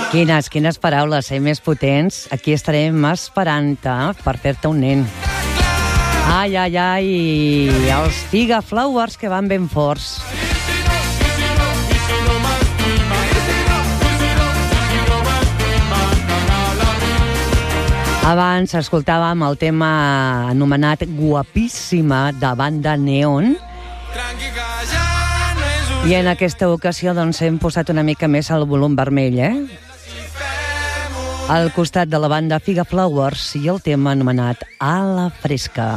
Quines paraules, més potents. Aquí estarem esperant-te per fer-te un nen. Ai, els Figa Flowers que van ben forts. Abans escoltàvem el tema anomenat Guapíssima de Banda Neon i en aquesta ocasió doncs, hem posat una mica més el volum vermell, al costat de la banda Figa Flowers i el tema anomenat A la Fresca.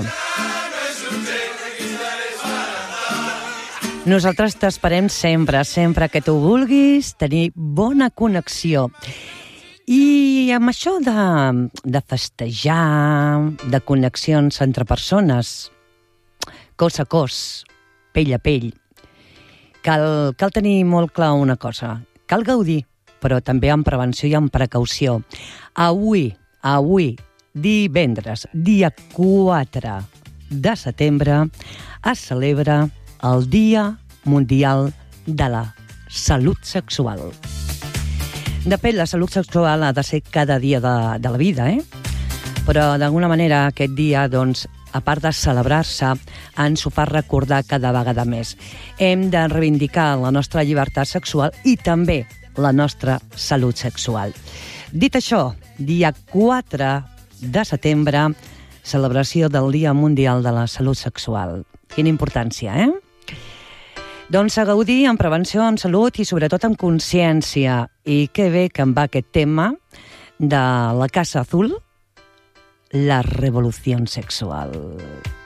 Nosaltres t'esperem sempre que tu vulguis tenir bona connexió. I amb això de festejar, de connexions entre persones, cos a cos, pell a pell, cal tenir molt clar una cosa. Cal gaudir, però també amb prevenció i amb precaució. Avui, divendres, dia 4 de setembre, es celebra el Dia Mundial de la Salut Sexual. De fet, la salut sexual ha de ser cada dia de la vida, Però, d'alguna manera, aquest dia, doncs, a part de celebrar-se, ens ho fa recordar cada vegada més. Hem de reivindicar la nostra llibertat sexual i també la nostra salut sexual. Dit això, dia 4 de setembre, celebració del Dia Mundial de la Salut Sexual. Quina importància, Doncs a gaudir amb prevenció, amb salut i sobretot amb consciència. I que bé que em va aquest tema de la Casa Azul, la revolució sexual.